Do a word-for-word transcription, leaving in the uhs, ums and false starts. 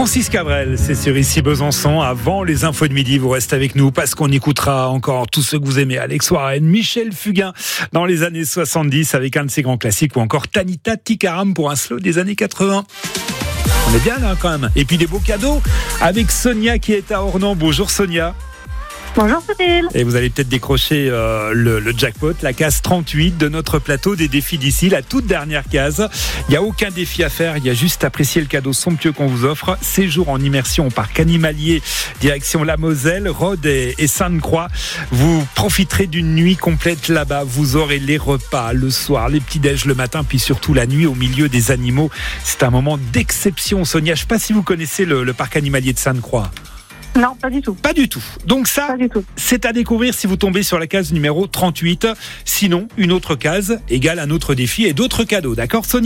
Francis Cabrel, c'est sur Ici Besançon. Avant les infos de midi, vous restez avec nous parce qu'on écoutera encore tous ceux que vous aimez. Alex Warren, Michel Fugain dans les années soixante-dix avec un de ses grands classiques ou encore Tanita Tikaram pour un slow des années quatre-vingts. On est bien là quand même. Et puis des beaux cadeaux avec Sonia qui est à Ornans. Bonjour Sonia. Bonjour Cyril. Et vous allez peut-être décrocher euh, le, le jackpot, la case trente-huit de notre plateau des défis d'ici, la toute dernière case. Il n'y a aucun défi à faire, il y a juste à apprécier le cadeau somptueux qu'on vous offre. Séjour en immersion au parc animalier, direction la Moselle, Rhodes et, et Sainte-Croix. Vous profiterez d'une nuit complète là-bas. Vous aurez les repas le soir, les petits-déj le matin, puis surtout la nuit au milieu des animaux. C'est un moment d'exception. Sonia, je ne sais pas si vous connaissez le, le parc animalier de Sainte-Croix. Non, pas du tout. Pas du tout. Donc ça, Pas du tout. c'est à découvrir si vous tombez sur la case numéro trente-huit. Sinon, une autre case égale un autre défi et d'autres cadeaux. D'accord, Sonia ?